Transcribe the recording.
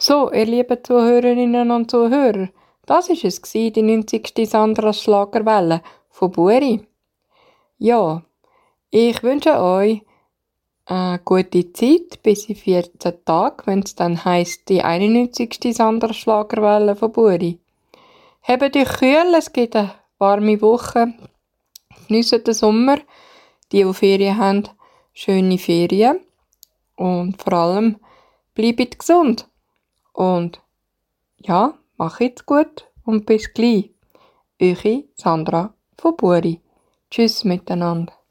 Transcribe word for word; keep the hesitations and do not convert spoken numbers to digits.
So, ihr lieben Zuhörerinnen und Zuhörer, das war es, die neunzigste Sandras Schlagerwelle von Buri. Ja, ich wünsche euch eine gute Zeit bis in vierzehn Tagen, wenn es dann heisst, die einundneunzigste Sandras Schlagerwelle von Buri. Habt euch kühl, es gibt eine warme Woche. Geniessen den Sommer. Die, die Ferien haben, schöne Ferien. Und vor allem, bleibt gesund. Und ja, macht's gut und bis gleich. Eure Sandra von Buri. Tschüss miteinander.